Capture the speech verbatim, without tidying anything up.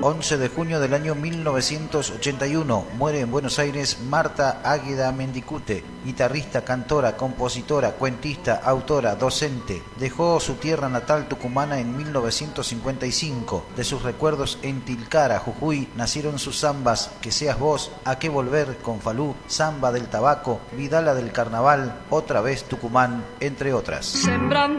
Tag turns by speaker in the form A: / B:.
A: once de junio del año mil novecientos ochenta y uno, muere en Buenos Aires Marta Águeda Mendicute, guitarrista, cantora, compositora, cuentista, autora, docente. Dejó su tierra natal tucumana en mil novecientos cincuenta y cinco. De sus recuerdos en Tilcara, Jujuy, nacieron sus zambas Que seas vos, A qué volver, con Falú, Zamba del Tabaco, Vidala del Carnaval, Otra vez Tucumán, entre otras.